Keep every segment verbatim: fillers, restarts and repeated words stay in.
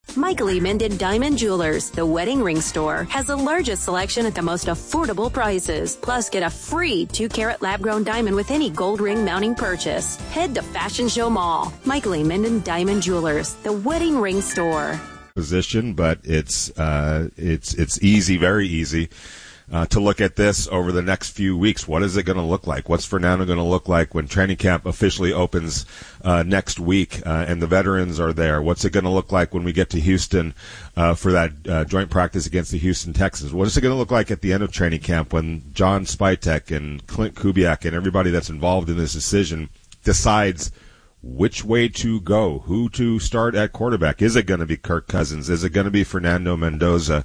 Michael E. Minden Diamond Jewelers, the wedding ring store, has the largest selection at the most affordable prices. Plus, get a free two-carat lab-grown diamond with any gold ring mounting purchase. Head to Fashion Show Mall. Michael E. Minden Diamond Jewelers, the wedding ring store. Position, but it's uh, it's it's easy, very easy. Uh, to look at this over the next few weeks. What is it going to look like? What's Fernando going to look like when training camp officially opens uh, next week uh, and the veterans are there? What's it going to look like when we get to Houston uh, for that uh, joint practice against the Houston Texans? What is it going to look like at the end of training camp when John Spytek and Clint Kubiak and everybody that's involved in this decision decides which way to go, who to start at quarterback? Is it going to be Kirk Cousins? Is it going to be Fernando Mendoza?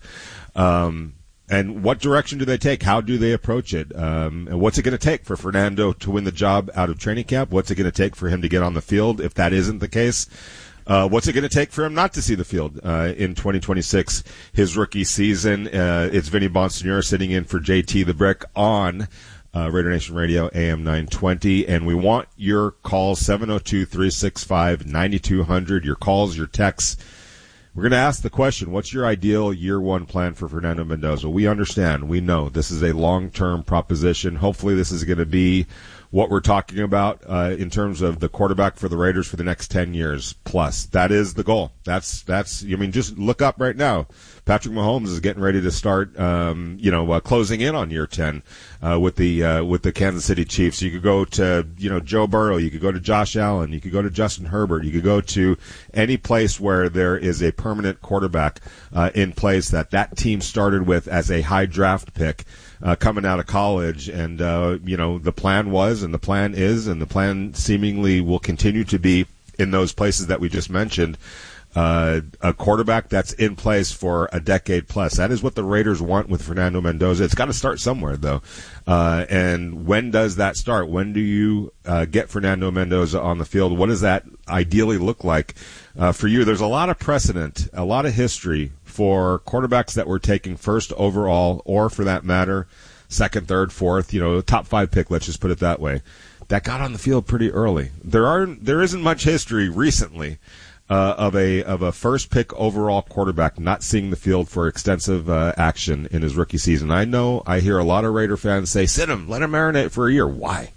Um And what direction do they take? How do they approach it? Um, and what's it going to take for Fernando to win the job out of training camp? What's it going to take for him to get on the field if that isn't the case? Uh, what's it going to take for him not to see the field uh, in twenty twenty-six, his rookie season? Uh, it's Vinny Bonsignore sitting in for J T the Brick on uh, Raider Nation Radio, A M nine twenty. And we want your calls, seven oh two, three six five, nine two hundred, your calls, your texts. We're going to ask the question, what's your ideal year one plan for Fernando Mendoza? We understand. We know this is a long-term proposition. Hopefully this is going to be what we're talking about uh, in terms of the quarterback for the Raiders for the next ten years plus. That is the goal. That's, that's, I mean, just look up right now. Patrick Mahomes is getting ready to start, um, you know, uh, closing in on year ten uh, with the uh, with the Kansas City Chiefs. You could go to, you know, Joe Burrow. You could go to Josh Allen. You could go to Justin Herbert. You could go to any place where there is a permanent quarterback uh, in place that that team started with as a high draft pick uh, coming out of college. And, uh, you know, the plan was and the plan is and the plan seemingly will continue to be in those places that we just mentioned. Uh, a quarterback that's in place for a decade plus. That is what the Raiders want with Fernando Mendoza. It's got to start somewhere, though. Uh, and when does that start? When do you uh, get Fernando Mendoza on the field? What does that ideally look like uh, for you? There's a lot of precedent, a lot of history for quarterbacks that were taking first overall, or for that matter, second, third, fourth, you know, top five pick, let's just put it that way, that got on the field pretty early. There are there isn't much history recently Uh, of a of a first pick overall quarterback not seeing the field for extensive uh, action in his rookie season. I know I hear a lot of Raider fans say, sit him, let him marinate for a year. Why?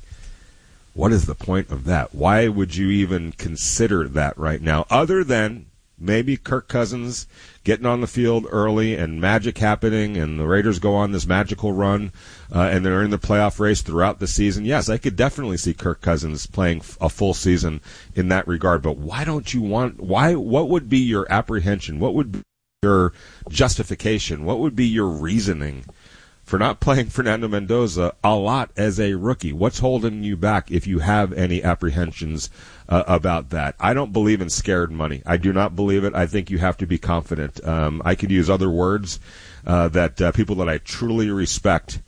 What is the point of that? Why would you even consider that right now? Other than maybe Kirk Cousins getting on the field early and magic happening and the Raiders go on this magical run uh, and they're in the playoff race throughout the season. Yes, I could definitely see Kirk Cousins playing a full season in that regard. But why don't you want – why? What would be your apprehension? What would be your justification? What would be your reasoning for not playing Fernando Mendoza a lot as a rookie? What's holding you back if you have any apprehensions uh, about that? I don't believe in scared money. I do not believe it. I think you have to be confident. Um, I could use other words uh, that uh, people that I truly respect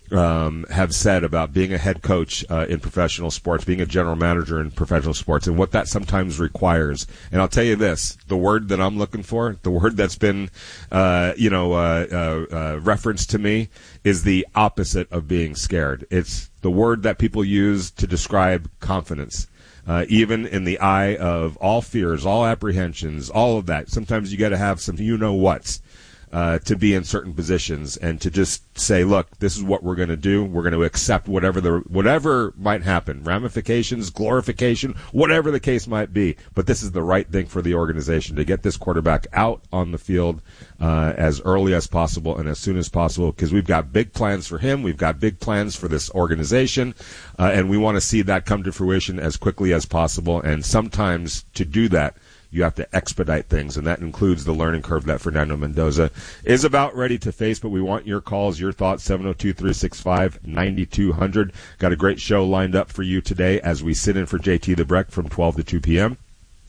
um, have said about being a head coach uh, in professional sports, being a general manager in professional sports, and what that sometimes requires. And I'll tell you this, the word that I'm looking for, the word that's been, uh, you know, uh, uh, uh, referenced to me is the opposite of being scared. It's the word that people use to describe confidence. Uh, even in the eye of all fears, all apprehensions, all of that. Sometimes you got to have some you-know-whats uh, to be in certain positions and to just say, look, this is what we're going to do. We're going to accept whatever the whatever might happen, ramifications, glorification, whatever the case might be. But this is the right thing for the organization to get this quarterback out on the field uh, as early as possible and as soon as possible, because we've got big plans for him. We've got big plans for this organization, uh, and we want to see that come to fruition as quickly as possible. And sometimes to do that, you have to expedite things, and that includes the learning curve that Fernando Mendoza is about ready to face. But we want your calls, your thoughts, seven oh two, three six five, nine two hundred. Got a great show lined up for you today as we sit in for J T the Breck from twelve to two p.m.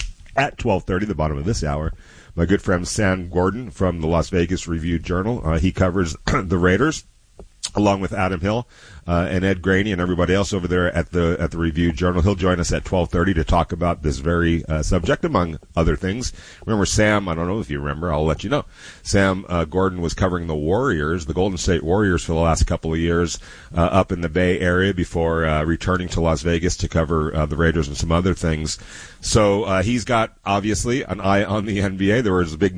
At twelve thirty, the bottom of this hour, my good friend Sam Gordon from the Las Vegas Review-Journal. Uh, he covers the Raiders, along with Adam Hill uh, and Ed Graney and everybody else over there at the at the Review-Journal. He'll join us at twelve thirty to talk about this very uh, subject, among other things. Remember, Sam, I don't know if you remember, I'll let you know. Sam uh, Gordon was covering the Warriors, the Golden State Warriors, for the last couple of years uh, up in the Bay Area before uh, returning to Las Vegas to cover uh, the Raiders and some other things. So uh, he's got, obviously, an eye on the N B A. There was a big